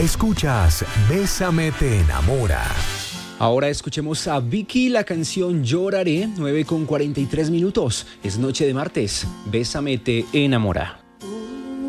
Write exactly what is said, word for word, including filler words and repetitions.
Escuchas Bésame te enamora. Ahora escuchemos a Vicky, la canción Lloraré, nueve con cuarenta y tres minutos. Es noche de martes. Bésame te enamora.